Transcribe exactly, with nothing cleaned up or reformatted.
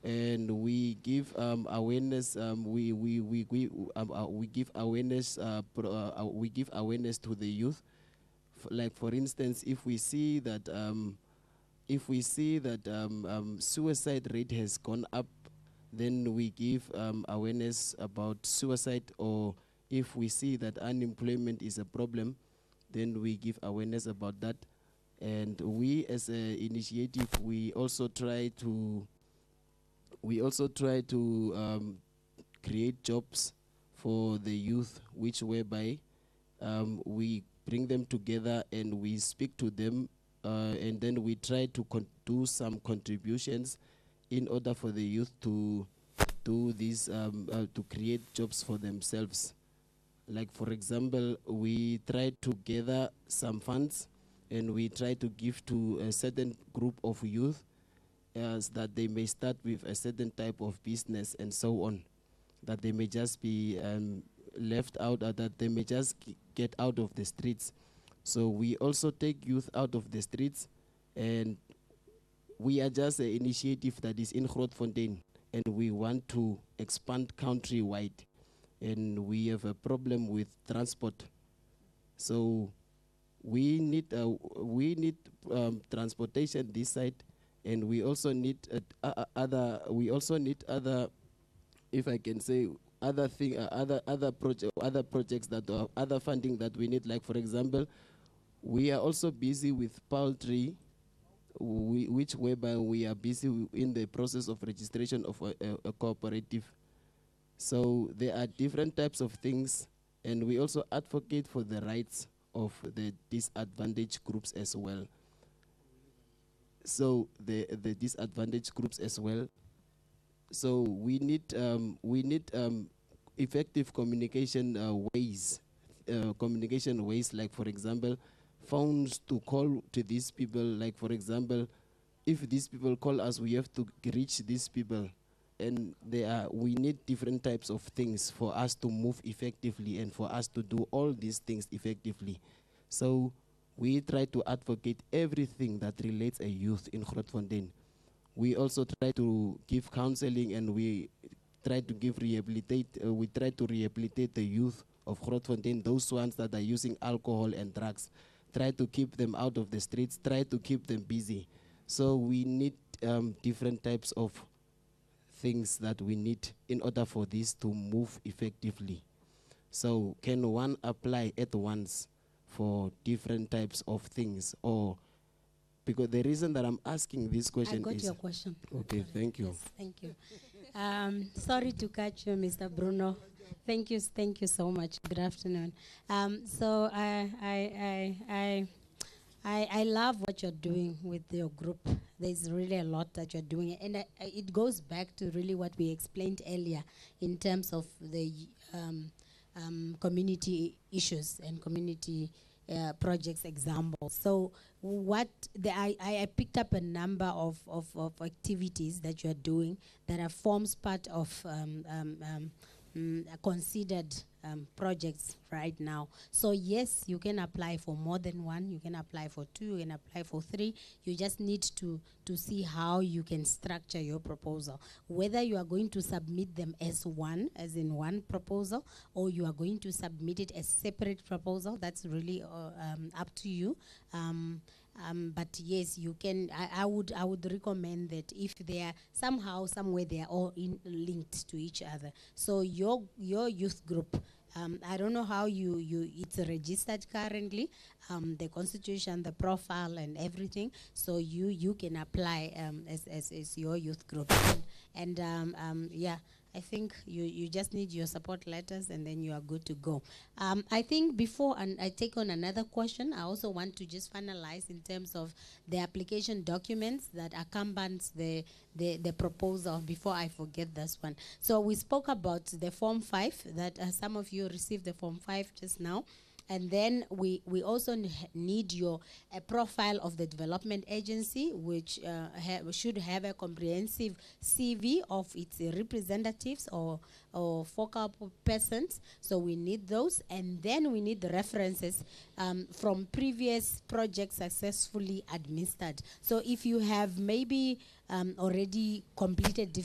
and we give um, awareness. Um, we we we we, um, uh, we give awareness. Uh, pro, uh, uh, we give awareness to the youth. F like for instance, if we see that um, if we see that um, um, suicide rate has gone up, then we give um, awareness about suicide. Or if we see that unemployment is a problem, then we give awareness about that. And we as an initiative, we also try to we also try to um, create jobs for the youth, which whereby um, we bring them together and we speak to them, uh, and then we try to con do some contributions in order for the youth to do this, um, uh, to create jobs for themselves. Like for example, we try to gather some funds and we try to give to a certain group of youth, uh, so that they may start with a certain type of business and so on, that they may just be um, left out, or that they may just get out of the streets. So we also take youth out of the streets, and we are just an initiative that is in Grootfontein, and we want to expand countrywide, and we have a problem with transport. So we need uh, we need um, transportation this side, and we also need uh, uh, other we also need other, if I can say, other thing uh, other other project other projects that are other funding that we need. Like for example, we are also busy with poultry, we, which whereby we are busy in the process of registration of a, a, a cooperative. So there are different types of things, and we also advocate for the rights of the disadvantaged groups as well. So the the disadvantaged groups as well. So we need um, we need um, effective communication uh, ways, uh, communication ways. Like for example, phones to call to these people. Like for example, if these people call us, we have to reach these people, and they are we need different types of things for us to move effectively and for us to do all these things effectively. So we try to advocate everything that relates a youth in Grootfontein. We also try to give counseling, and we try to give rehabilitate. Uh, we try to rehabilitate the youth of Grootfontein, those ones that are using alcohol and drugs. Try to keep them out of the streets. Try to keep them busy. So we need um, different types of things that we need in order for this to move effectively. So can one apply at once for different types of things? Or because the reason that I'm asking this question I got is your question. okay. Thank you. Yes, thank you. Um, sorry to catch you, Mister Bruno. Thank you, thank you so much. Good afternoon. Um, so I, I, I, I, I, I love what you're doing with your group. There's really a lot that you're doing, and uh, it goes back to really what we explained earlier in terms of the um, um, community issues and community uh, projects examples. So what the, I, I picked up a number of, of, of activities that you're doing that are forms part of um, um, um, mm, considered um, projects right now. So yes, you can apply for more than one, you can apply for two, you can apply for three. You just need to, to see how you can structure your proposal. Whether you are going to submit them as one, as in one proposal, or you are going to submit it as separate proposal, that's really uh, um, up to you. Um, Um, but yes, you can. I, I would. I would recommend that if they are somehow, somewhere, they are all in, linked to each other. So your your youth group. Um, I don't know how you you it's registered currently. Um, the constitution, the profile, and everything. So you you can apply um, as, as as your youth group. And, and um, um, yeah. I think you, you just need your support letters, and then you are good to go. Um, I think before and I take on another question, I also want to just finalize in terms of the application documents that accompanies the, the, the proposal before I forget this one. So we spoke about the Form five, that uh, some of you received the Form five just now. And then we, we also need your a profile of the development agency, which uh, ha should have a comprehensive C V of its uh, representatives or, or focal persons. So we need those. And then we need the references um, from previous projects successfully administered. So if you have maybe um, already completed